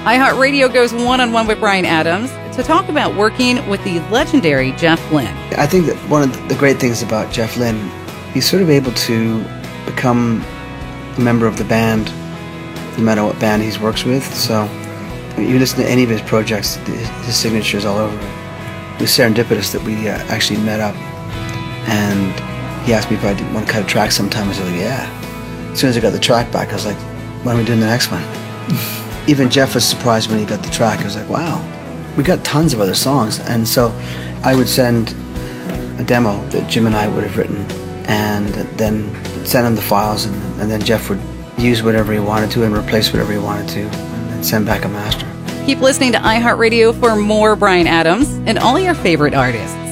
iHeartRadio goes one-on-one with Bryan Adams to talk about working with the legendary Jeff Lynne. I think that one of the great things about Jeff Lynne, he's sort of able to become a member of the band no matter what band he works with. So you listen to any of his projects, his signature is all over it. It was serendipitous that we actually met up, and he asked me if I didn't want to cut a track sometime. I was like, yeah. As soon as I got the track back, I was like, when are we doing the next one? Even Jeff was surprised when he got the track. I was like, wow, we got tons of other songs. And so I would send a demo that Jim and I would have written, and then send him the files, and then Jeff would use whatever he wanted to and replace whatever he wanted to, and then send back a master. Keep listening to iHeartRadio for more Bryan Adams and all your favorite artists.